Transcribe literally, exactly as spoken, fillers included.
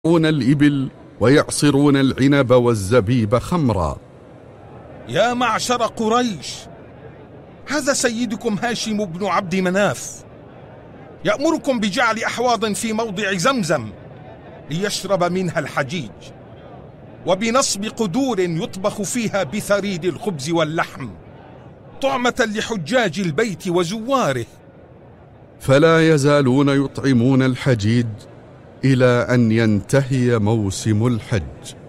يسقون الإبل ويعصرون العنب والزبيب خمرا. يا معشر قريش، هذا سيدكم هاشم بن عبد مناف يأمركم بجعل أحواض في موضع زمزم ليشرب منها الحجيج، وبنصب قدور يطبخ فيها بثريد الخبز واللحم طعمة لحجاج البيت وزواره. فلا يزالون يطعمون الحجيج إلى أن ينتهي موسم الحج.